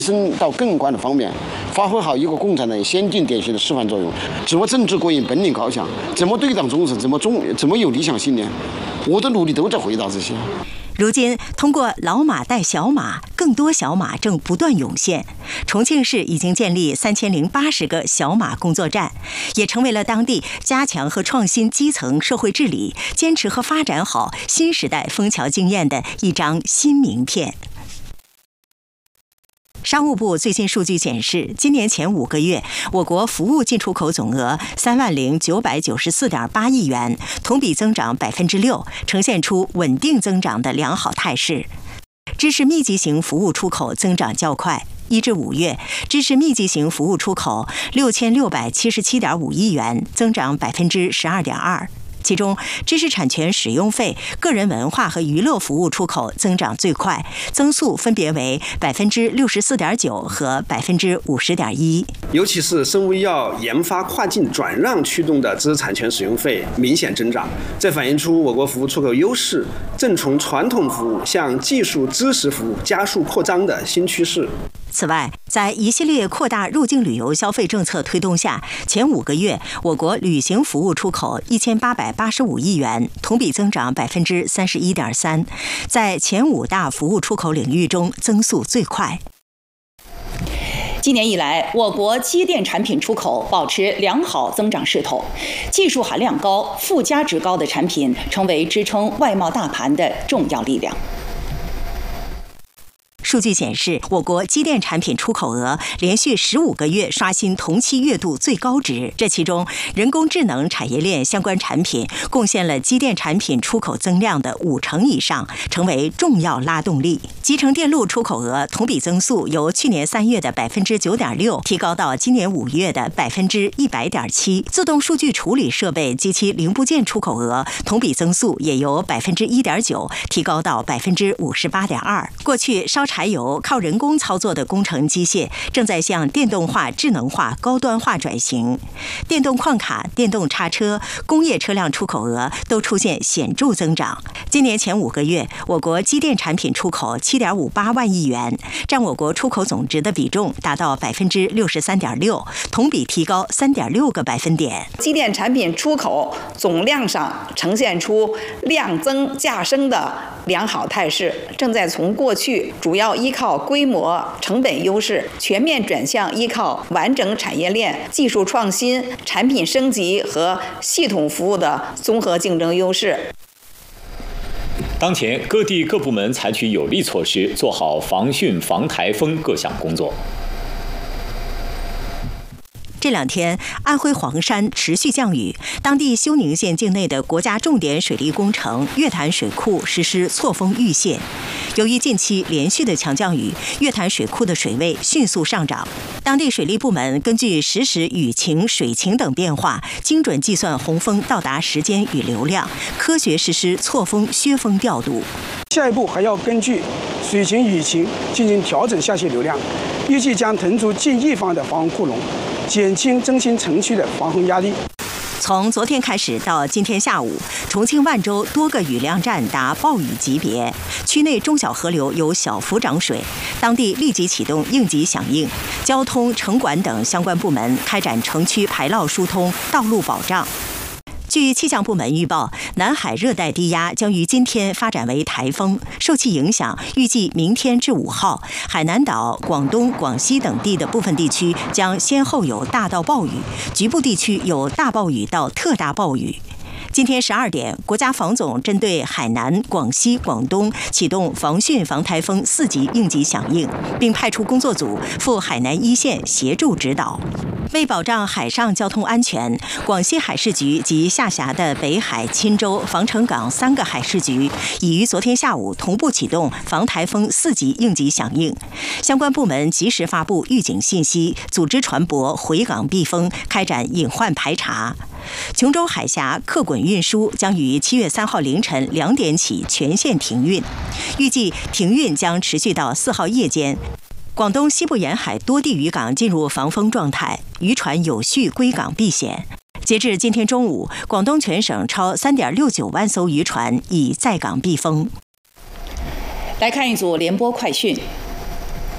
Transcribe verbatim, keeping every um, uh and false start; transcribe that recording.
升到更广的方面，发挥好一个共产党先进典型的示范作用。怎么政治过硬、本领高强，怎么对党忠诚，怎么忠，怎么有理想信念，我的努力都在回答这些。 如今，通过老马带小马，更多小马正不断涌现。重庆市已经建立三千零八十个小马工作站，也成为了当地加强和创新基层社会治理、坚持和发展好新时代枫桥经验的一张新名片。商务部最新数据显示，今年前五个月，我国服务进出口总额三万零九百九十四点八亿元，同比增长百分之六，呈现出稳定增长的良好态势。知识密集型服务出口增长较快。一至五月，知识密集型服务出口六千六百七十七点五亿元，增长百分之十二点二。其中，知识产权使用费、个人文化和娱乐服务出口增长最快，增速分别为百分之六十四点九和百分之五十点一。 尤其是生物医药研发跨境转让驱动的知识产权使用费明显增长，这反映出我国服务出口优势正从传统服务向技术知识服务加速扩张的新趋势。 此外，在一系列扩大入境旅游消费政策推动下，前五个月，我国旅行服务出口一千八百八十五亿元，同比增长百分之三十一点三，在前五大服务出口领域中增速最快。 今年以来，我国机电产品出口保持良好增长势头，技术含量高、附加值高的产品成为支撑外贸大盘的重要力量。 数据显示，我国机电产品出口额连续十五个月刷新同期月度最高值。这其中，人工智能产业链相关产品贡献了机电产品出口增量的五成以上，成为重要拉动力。集成电路出口额同比增速由去年三月的百分之九点六提高到今年五月的百分之一百点七。自动数据处理设备及其零部件出口额同比增速也由百分之一点九提高到百分之五十八点二。过去烧柴油靠人工操作的工程机械正在向电动化、智能化、高端化转型，电动矿卡、电动叉车、工业车辆出口额都出现显著增长。今年前五个月，我国机电产品出口七点五八万亿元，占我国出口总值的比重达到百分之六十三点六，同比提高三点六个百分点。 机电产品出口总量上呈现出量增价升的良好态势，正在从过去主要依靠规模、成本优势，全面转向依靠完整产业链、技术创新、产品升级和系统服务的综合竞争优势。 当前，各地各部门采取有力措施，做好防汛、防台风各项工作。 这两天，安徽黄山持续降雨，当地休宁县境内的国家重点水利工程月潭水库实施错峰预泄。由于近期连续的强降雨，月潭水库的水位迅速上涨。当地水利部门根据实时雨情、水情等变化，精准计算洪峰到达时间与流量，科学实施错峰削峰调度。 下一步还要根据水情、雨情进行调整下泄流量，预计将腾出近亿方的防洪库容，减轻中心城区的防洪压力。 从昨天开始到今天下午，重庆万州多个雨量站达暴雨级别，区内中小河流有小幅涨水，当地立即启动应急响应，交通、城管等相关部门开展城区排涝疏通、道路保障。据气象部门预报，南海热带低压将于今天发展为台风，受其影响，预计明天至五号，海南岛、广东、广西等地的部分地区将先后有大到暴雨，局部地区有大暴雨到特大暴雨。今天十二点，国家防总针对海南、广西、广东启动防汛防台风四级应急响应，并派出工作组赴海南一线协助指导。为保障海上交通安全，广西海事局及下辖的北海、钦州、防城港三个海事局已于昨天下午同步启动防台风四级应急响应，相关部门及时发布预警信息，组织船舶回港避风，开展隐患排查。琼州海峡客滚运输将于七月三号凌晨两点起全线停运，预计停运将持续到四号夜间。广东西部沿海多地渔港进入防风状态，渔船有序归港避险。截至今天中午，广东全省超 三点六九万艘渔船已在港避风。 来看一组联播快讯。